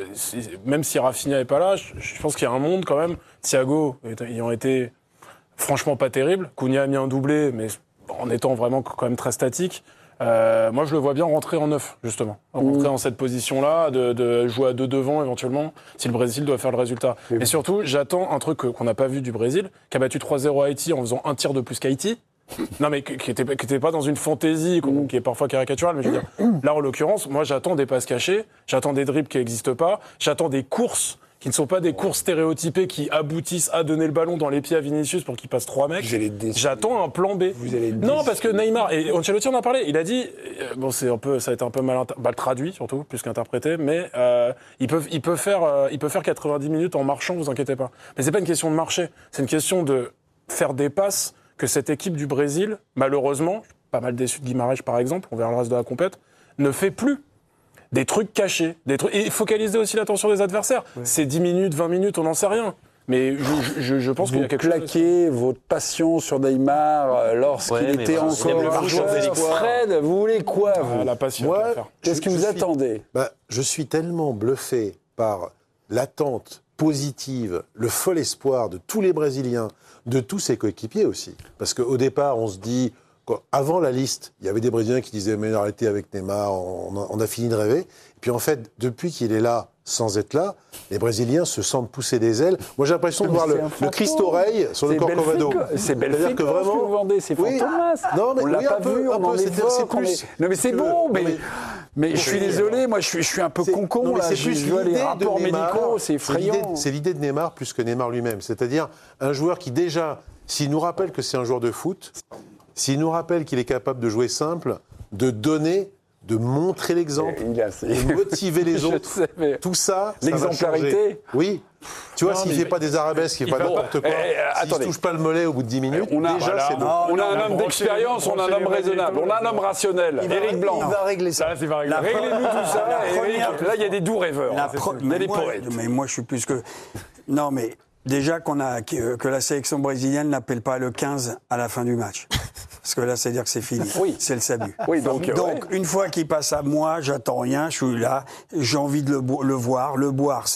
même si Rafinha n'est pas là, je pense qu'il y a un monde quand même. Thiago ayant été franchement pas terrible, Cunha a mis un doublé, mais en étant vraiment quand même très statique. Moi, je le vois bien rentrer en 9, justement. Rentrer en cette position-là, de jouer à 2 devant, éventuellement, si le Brésil doit faire le résultat. Et surtout, j'attends un truc qu'on n'a pas vu du Brésil, qui a battu 3-0 Haïti en faisant un tir de plus qu'Haïti. Non, mais qui était pas dans une fantaisie, qui est parfois caricaturale, mais je veux dire, là, en l'occurrence, moi, j'attends des passes cachées, j'attends des dribbles qui n'existent pas, j'attends des courses qui ne sont pas des courses stéréotypées qui aboutissent à donner le ballon dans les pieds à Vinicius pour qu'il passe 3 mecs. J'attends un plan B. Non, parce que Neymar, et Ancelotti en a parlé, il a dit, ça a été un peu mal traduit surtout, plus qu'interprété, mais il peut faire 90 minutes en marchant, vous inquiétez pas. Mais c'est pas une question de marcher, c'est une question de faire des passes que cette équipe du Brésil, malheureusement, pas mal déçu de Guimarães par exemple, on verra le reste de la compète, ne fait plus. Des trucs cachés, et focaliser aussi l'attention des adversaires. C'est 10 minutes, 20 minutes, on n'en sait rien. Mais je pense qu'il y a quelque chose. Vous plaquez votre passion sur Neymar lorsqu'il était encore un joueur. Fred, vous voulez quoi, vous? La passion. Moi, qu'est-ce que vous attendez? Je suis tellement bluffé par l'attente positive, le fol espoir de tous les Brésiliens, de tous ses coéquipiers aussi. Parce qu'au départ, on se dit... Avant la liste, il y avait des Brésiliens qui disaient « mais arrêtez avec Neymar, on a fini de rêver ». Et puis en fait, depuis qu'il est là, sans être là, les Brésiliens se sentent pousser des ailes. Moi, j'ai l'impression de voir le Christ-oreille sur le Corcovado. C'est Belfico que vous vendez, c'est Fantomas. Non, mais on l'a pas vu, on en évoque. Non, mais c'est bon, mais je suis désolé, moi, je suis un peu con-con, là. Je vois les rapports médicaux, c'est effrayant. C'est l'idée de Neymar plus que Neymar lui-même. C'est-à-dire un joueur qui, déjà, s'il nous rappelle que c'est un joueur de foot... S'il nous rappelle qu'il est capable de jouer simple, de donner, de montrer l'exemple, de motiver les autres, tout ça, l'exemplarité. Oui. Tu vois, s'il ne fait pas des arabesques, s'il ne fait pas n'importe quoi, s'il ne se touche pas le mollet au bout de 10 minutes, déjà, c'est bon. On a un homme d'expérience, on a un homme raisonnable, on a un homme rationnel. Éric Blanc. Il va régler ça. Réglez-nous tout ça. Là, il y a des doux rêveurs. Il y a des poètes. Mais moi, je suis plus que... Non, mais... Déjà que la sélection brésilienne n'appelle pas le 15 à la fin du match. Parce que là, c'est dire que c'est fini. Oui. C'est le salut. Oui, donc une fois qu'il passe à moi, j'attends rien, je suis là, j'ai envie de le voir. Le boire,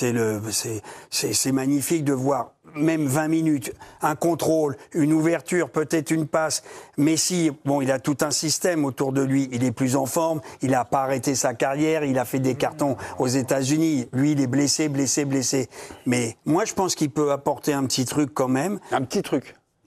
c'est magnifique de voir même 20 minutes, un contrôle, une ouverture, peut-être une passe. Messi, bon, il a tout un système autour de lui. Il est plus en forme. Il n'a pas arrêté sa carrière. Il a fait des cartons aux États-Unis. Lui, il est blessé. Mais moi, je pense qu'il peut apporter un petit truc quand même. Un petit truc.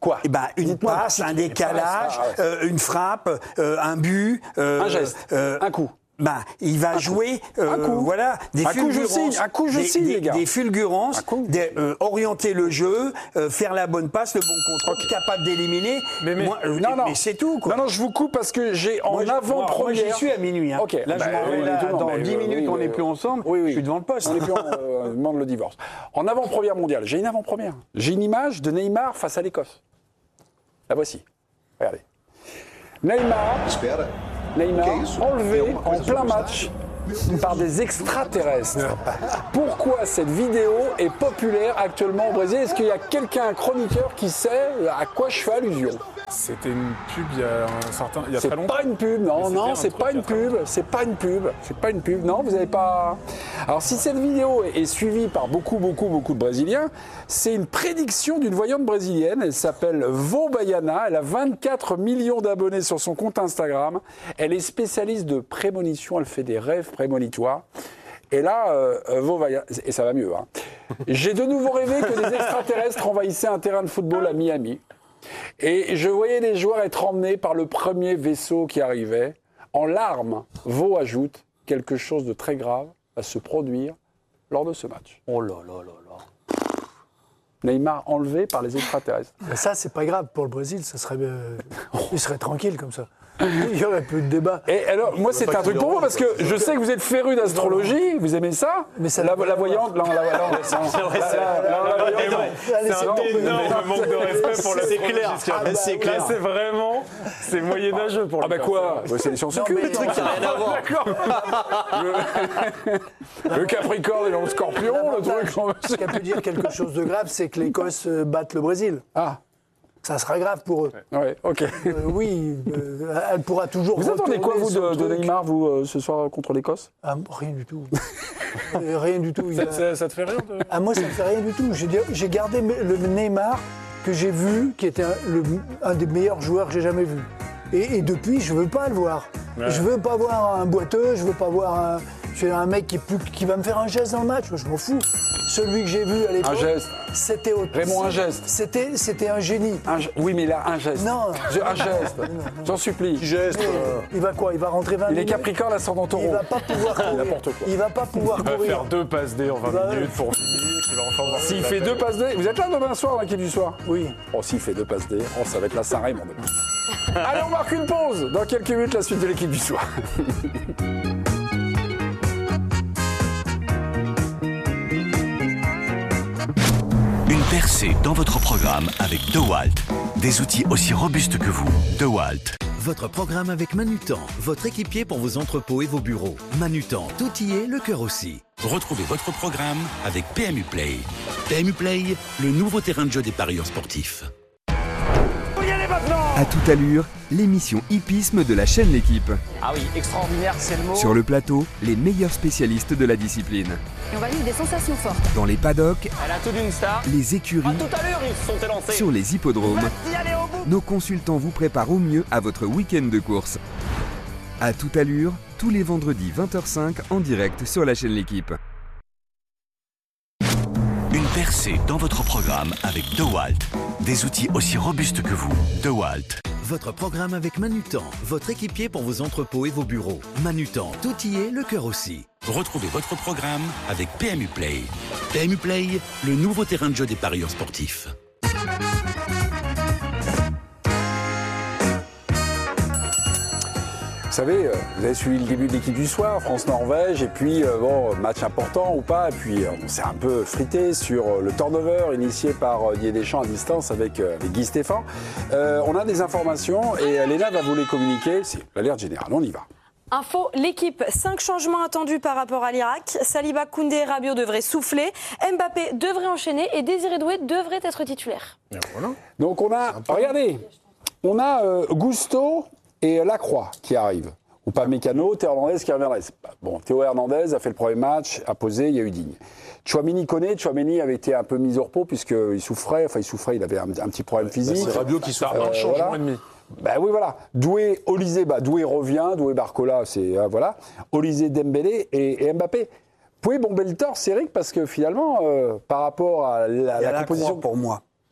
Quoi? Eh ben, une Dites-moi. passe, un décalage, une frappe, un but. Un geste, un coup. Ben, il va jouer, Un coup. voilà, des Un coup, je fulgurances, signe, un coup, je signe, les gars. des fulgurances, Un coup. orienter le jeu, faire la bonne passe, le bon contrôle, capable d'éliminer. Mais- Mais c'est tout, quoi. Non, je vous coupe parce que j'ai en Moi, j'y avant-première. suis à minuit. Hein. Ok. Là, je m'en vais là, dans 10 minutes, on n'est plus ensemble. Je suis devant le poste. On n'est plus on demande le divorce. En avant-première mondiale, j'ai une avant-première. J'ai une image de Neymar face à l'Écosse. La voici. Regardez. Neymar enlevé en plein match par des extraterrestres. Pourquoi cette vidéo est populaire actuellement au Brésil? Est-ce qu'il y a quelqu'un, un chroniqueur, qui sait à quoi je fais allusion? C'était une pub il y a C'est très longtemps. pas une pub, non, non, c'est pas une pub, c'est pas une pub, c'est pas une pub, non, vous n'avez pas... Alors si cette vidéo est suivie par beaucoup de Brésiliens, c'est une prédiction d'une voyante brésilienne, elle s'appelle Vô Baiana, elle a 24 millions d'abonnés sur son compte Instagram, elle est spécialiste de prémonition, elle fait des rêves prémonitoires, et là, Vô Baiana, et ça va mieux, hein. J'ai de nouveau rêvé que des extraterrestres envahissaient un terrain de football à Miami. Et je voyais les joueurs être emmenés par le premier vaisseau qui arrivait. En larmes, Vô ajoute quelque chose de très grave à se produire lors de ce match. Oh là là là là. Neymar enlevé par les extraterrestres. Mais ça, c'est pas grave pour le Brésil. Ça serait, il serait tranquille comme ça. Il y aurait plus de débat. Et alors, moi, c'est un truc pour vous, parce que je sais que vous êtes féru d'astrologie, vous aimez ça. Mais ça la voyante, C'est un énorme manque de respect pour la C'est clair. C'est clair. Là, c'est vraiment, c'est moyenâgeux pour le Ah bah quoi? C'est les sciences occultes. Le truc qui n'a rien à voir. Le Capricorne et le Scorpion, le truc. Ce qui a pu dire quelque chose de grave, c'est que l'Écosse batte le Brésil. Ah, Ça sera grave pour eux. ouais, ok. Oui, elle pourra toujours. Vous attendez quoi, vous, retourner son de truc. Neymar, vous, ce soir, contre l'Écosse? Ah, rien du tout. Rien du tout. Ça te fait rire de... Ah, moi, ça ne me fait rien du tout. J'ai gardé le Neymar que j'ai vu, qui était un des meilleurs joueurs que j'ai jamais vu. Et depuis, je ne veux pas le voir. Ouais. Je ne veux pas voir un boiteux, je ne veux pas voir un mec qui va me faire un geste dans le match. Je m'en fous. Celui que j'ai vu à l'époque, Un geste. c'était Raymond, un geste. C'était un génie. Oui, mais là, un geste. Non. Un geste. J'en supplie. Geste. Il va quoi? Il va rentrer 20 Il est minutes. Capricorne ascendant Il Taureau. va pas pouvoir courir. N'importe quoi. Il va pas pouvoir Il va courir. faire 2 passes D en 20 Bah, minutes pour finir, il va enfin voir. S'il fait 2 passes D, vous êtes là demain soir dans l'équipe du soir? Oui. Oh, s'il fait 2 passes D, oh, ça va être la Saint-Raymond demain. Allez, on marque une pause. Dans quelques minutes, la suite de l'équipe du soir. Une percée dans votre programme avec DeWalt. Des outils aussi robustes que vous. DeWalt. Votre programme avec Manutan, votre équipier pour vos entrepôts et vos bureaux. Manutan, tout y est, le cœur aussi. Retrouvez votre programme avec PMU Play. PMU Play, le nouveau terrain de jeu des parieurs sportifs. À toute allure, l'émission hippisme de la chaîne L'équipe. Ah oui, extraordinaire, c'est le mot. Sur le plateau, les meilleurs spécialistes de la discipline. Et on va vivre des sensations fortes. Dans les paddocks, Elle a tout d'une star. les écuries, À tout à l'heure, ils se sont élancés. sur les hippodromes, Vas-y, allez au bout. nos consultants vous préparent au mieux à votre week-end de course. À toute allure, tous les vendredis 20h05 en direct sur la chaîne L'équipe. Une percée dans votre programme avec DeWalt. Des outils aussi robustes que vous. DeWalt. Votre programme avec Manutan, votre équipier pour vos entrepôts et vos bureaux. Manutan, tout y est, le cœur aussi. Retrouvez votre programme avec PMU Play. PMU Play, le nouveau terrain de jeu des parieurs sportifs. Vous savez, vous avez suivi le début de l'équipe du soir, France-Norvège, et puis, bon, match important ou pas, et puis on s'est un peu frité sur le turnover initié par Didier Deschamps à distance avec Guy Stéphane. On a des informations, et Léna va vous les communiquer. C'est l'alerte générale, on y va. Info, l'équipe, 5 changements attendus par rapport à l'Irak. Saliba, Koundé et Rabiot devraient souffler. Mbappé devrait enchaîner et Désiré Doué devrait être titulaire. Et voilà. Donc on a, regardez, on a Gusto et Lacroix qui arrivent. Ou pas Mécano, Théo Hernandez qui reviendrait. Bon, Théo Hernandez a fait le premier match, a posé, il y a eu Digne. Tchouaméni connaît, Tchouaméni avait été un peu mis au repos puisqu'il souffrait, il avait un petit problème physique. C'est Rabiot qui Ça souffre. a un changement voilà. et demi. Ben oui, voilà. Doué, Olysée, Doué revient, Doué Barcola, c'est voilà. Olysée, Dembélé et Mbappé. Vous pouvez bomber le torse, Eric, parce que finalement, par rapport à Il y a la la composition. croix pour moi.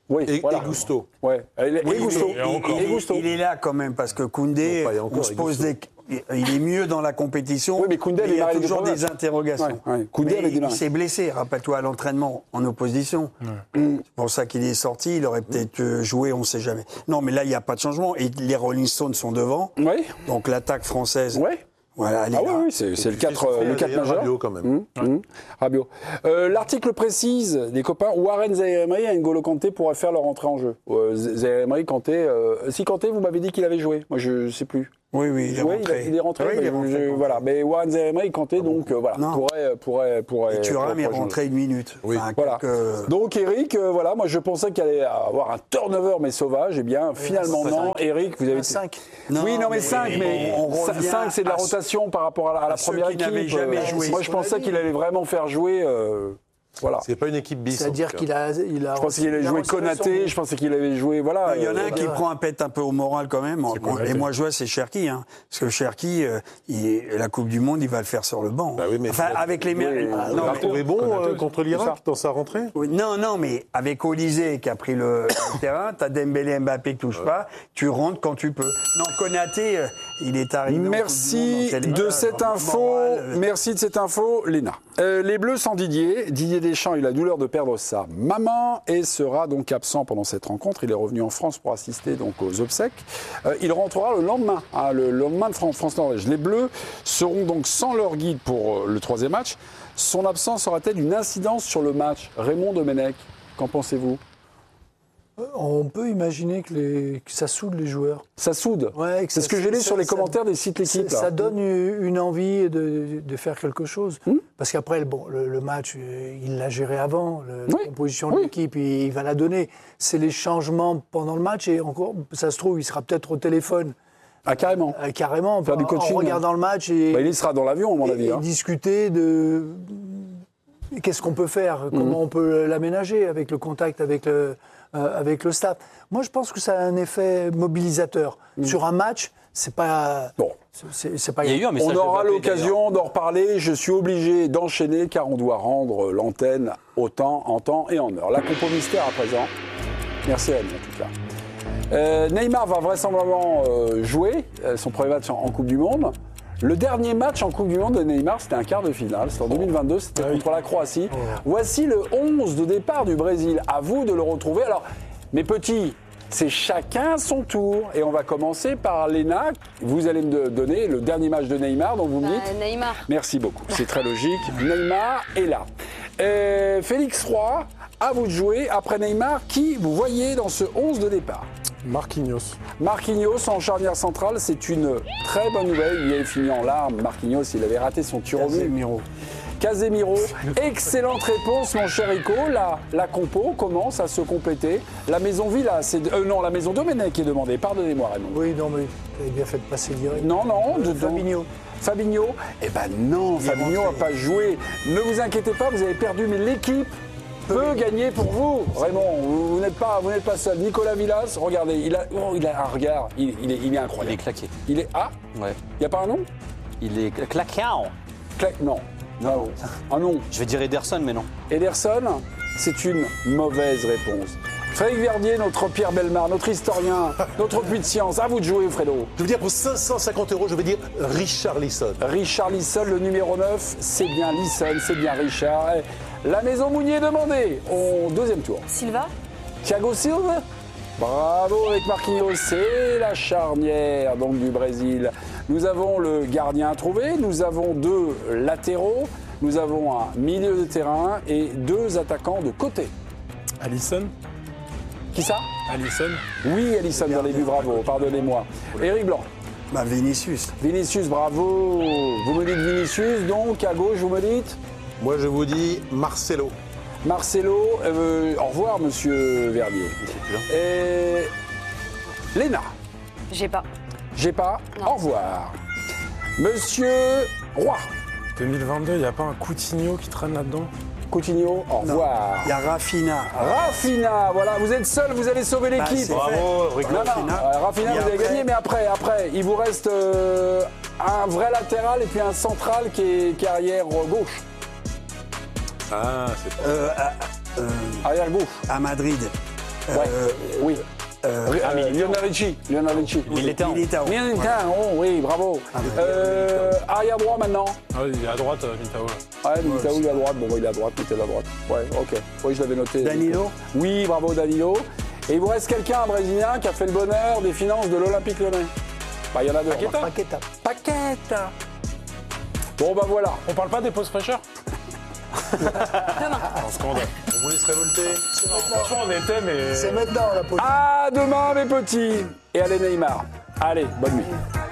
Oui, Et voilà. Gusto. Ouais. Et Gusto. Et Gusto. Il est là quand même parce que Koundé, Non, pas, il y a encore on se pose Gusto. il est mieux dans la compétition. Oui, mais Koundé, il y a avait toujours démarré des interrogations. Ouais. Koundé Mais avait démarré. il s'est blessé, rappelle-toi, à l'entraînement en opposition. C'est pour ça qu'il est sorti. Il aurait peut-être joué, on ne sait jamais. Non, mais là, il n'y a pas de changement. Et les Rolling Stones sont devant. Oui. Donc l'attaque française. Ouais. Voilà, elle est Ah là. oui, c'est le 4 D'ailleurs, majeur. Rabiot, quand même. Rabiot. L'article précise, les copains, Warren, Zaïre Emery et N'Golo Kanté pourraient faire leur entrée en jeu. Zaïre Emery, Kanté... si Kanté, vous m'avez dit qu'il avait joué. Moi, je ne sais plus. Oui, il est rentré. Il est rentré. Oui, il est rentré. Voilà. Mais Warren Zaïre Emery, Kanté, donc voilà, Non. pourrait. Et Thuram est rentré 1 minute. Oui. Enfin, Voilà. quelques- Donc Eric, voilà, moi je pensais qu'il allait avoir un turnover mais sauvage, et bien finalement non. Eric, vous avez 5. Oui, non mais 5, mais on revient 5 c'est de la à rotation par rapport à la ceux première qui n'avaient équipe. jamais joué. Moi je pensais qu'il allait vraiment faire jouer. Voilà. C'est pas une équipe bis. C'est-à-dire en tout qu'il cas. a. Je pensais qu'il allait jouer Konaté, je pensais qu'il allait jouer. Voilà. Il y en a un qui prend un pet un peu au moral quand même. Et moi, je vois, c'est Cherki. Hein. Parce que Cherki, la Coupe du Monde, il va le faire sur le banc. Bah oui, mais enfin, avec les... Oui, non, On l'a mais- trouvé bon contre l'Irak dans sa rentrée. Oui, non, mais avec Olysée qui a pris le terrain, t'as Dembélé, Mbappé qui touche pas, tu rentres quand tu peux. Non, Konaté, il est arrivé. Merci de cette info. Merci de cette info, Léna. Les Bleus sans Didier. Didier Deschamps a eu la douleur de perdre sa maman et sera donc absent pendant cette rencontre. Il est revenu en France pour assister donc aux obsèques. Il rentrera le lendemain, le lendemain de France-Norvège. Les Bleus seront donc sans leur guide pour le 3e match. Son absence aura-t-elle une incidence sur le match? Raymond Domenech, qu'en pensez-vous? On peut imaginer que ça soude les joueurs. Ça soude. Ouais, c'est ce que j'ai lu sur les commentaires des sites L'équipe. Ça donne une envie de faire quelque chose. Parce qu'après, le match, il l'a géré avant. La composition de l'équipe, il va la donner. C'est les changements pendant le match. Et encore, ça se trouve, il sera peut-être au téléphone. Ah, carrément. Carrément. Faire du coaching. En regardant le match. Et, il sera dans l'avion, à mon avis. Et discuter de qu'est-ce qu'on peut faire, comment on peut l'aménager avec le contact avec le staff. Moi, je pense que ça a un effet mobilisateur. Sur un match, c'est pas... Bon. C'est pas... Il y a eu un message On aura de Mbappé, l'occasion d'en reparler. Je suis obligé d'enchaîner car on doit rendre l'antenne en temps et en heure. La compo mystère à présent. Merci à elle, en tout cas. Neymar va vraisemblablement jouer son premier match en Coupe du Monde. Le dernier match en Coupe du Monde de Neymar, c'était un quart de finale. C'était en 2022, c'était contre la Croatie. Voici le 11 de départ du Brésil. À vous de le retrouver. Alors, mes petits, c'est chacun son tour. Et on va commencer par Léna. Vous allez me donner le dernier match de Neymar, donc vous me dites. Neymar. Merci beaucoup, c'est très logique. Neymar est là. Félix Roy, à vous de jouer. Après Neymar, qui vous voyez dans ce 11 de départ? Marquinhos. Marquinhos en charnière centrale, c'est une très bonne nouvelle. Il avait fini en larmes. Marquinhos, il avait raté son tir au but. Casemiro. Excellente réponse, mon cher Rico. La compo commence à se compléter. La maison Villa, non, la maison Domenech est demandée. Pardonnez-moi, Raymond. Oui, non, mais tu avais bien fait de passer direct. Non. Fabinho. Fabinho. Eh ben non, Fabinho n'a pas joué. Ne vous inquiétez pas, vous avez perdu, mais l'équipe peut gagner pour vous. Raymond, vous n'êtes pas seul. Nicolas Villas, regardez, il a un regard, il est incroyable. Il est claqué. Il est Ouais. Il n'y a pas un nom? Il est claquant. Non. Un nom. Je vais dire Ederson, mais non. Ederson, c'est une mauvaise réponse. Frédéric Verdier, notre Pierre Bellemare, notre historien, notre puits de science. À vous de jouer, Fredo. Je veux dire, pour 550 €, je veux dire Richarlison. Richarlison, le numéro 9, c'est bien Lisson, c'est bien Richard. La maison Mounier demandée au deuxième tour. Silva. Thiago Silva. Bravo avec Marquinhos, c'est la charnière donc du Brésil. Nous avons le gardien à trouver, nous avons 2 latéraux, nous avons un milieu de terrain et 2 attaquants de côté. Alisson. Qui ça? Alisson. Oui, Alisson dans les buts, bravo, pardonnez-moi. Éric Blanc. Vinicius. Vinicius, bravo. Vous me dites Vinicius, donc à gauche, vous me dites? Moi, je vous dis Marcelo. Marcelo, au revoir, monsieur Verdier. Et Léna. J'ai pas. Au revoir. Monsieur Roy. 2022, il n'y a pas un Coutinho qui traîne là-dedans? Coutinho, au revoir. Il y a Rafinha. Rafinha, voilà, vous êtes seul, vous allez sauver l'équipe. c'est Bravo, Rafinha, vous avez gagné, mais après, il vous reste un vrai latéral et puis un central qui est arrière gauche. Ah, c'est pas... Arrière gauche. À Madrid. Oui. Lionel Richie. Militao. Militao, oh, oui, bravo. Arrière droit maintenant. Ah oui, il est à droite, Militao. Ouais, Militao, il est à droite. Bon, il est à droite, mettez-le à droite. Ouais, ok. Oui, je l'avais noté. Danilo. Oui, bravo Danilo. Et il vous reste quelqu'un, un Brésilien, qui a fait le bonheur des finances de l'Olympique Lyonnais. Bah, il y en a deux. Paqueta. Bon, bah voilà. On parle pas des pauses fraîcheurs? Demain. Scandale. On voulait se révolter. Franchement, on était, mais. C'est maintenant la pause. À demain, mes petits. Et allez, Neymar. Allez, bonne nuit.